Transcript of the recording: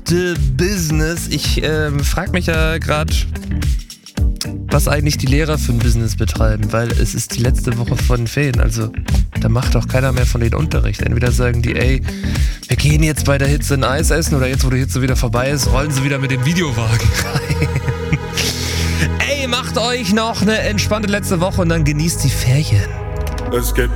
the Business. Ich frage mich ja gerade, was eigentlich die Lehrer für ein Business betreiben, weil es ist die letzte Woche von Ferien, also da macht doch keiner mehr von denen Unterricht. Entweder sagen die, ey, wir gehen jetzt bei der Hitze ein Eis essen, oder jetzt, wo die Hitze wieder vorbei ist, rollen sie wieder mit dem Videowagen rein. Ey, macht euch noch eine entspannte letzte Woche und dann genießt die Ferien. Es gibt